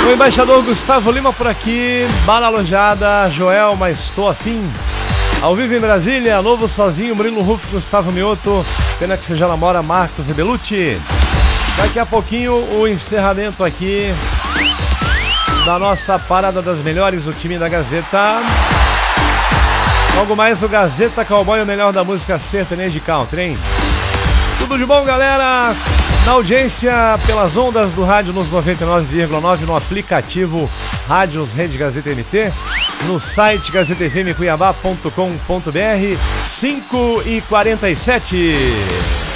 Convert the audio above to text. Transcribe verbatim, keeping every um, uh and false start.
O embaixador Gustavo Lima por aqui. Bala alojada, Joel, mas estou afim. Ao vivo em Brasília, Novo Sozinho, Murilo Rufo, Gustavo Mioto. Pena que você já namora, Marcos e Belucci. Daqui a pouquinho o encerramento aqui da nossa Parada das Melhores, o time da Gazeta. Logo mais o Gazeta Cowboy, o melhor da música sertaneja e country, hein? Tudo de bom, galera? Na audiência pelas ondas do rádio nos noventa e nove vírgula nove, no aplicativo Rádios Rede Gazeta M T, no site gazeta f m cuiabá ponto com ponto b r. cinco e quarenta e sete.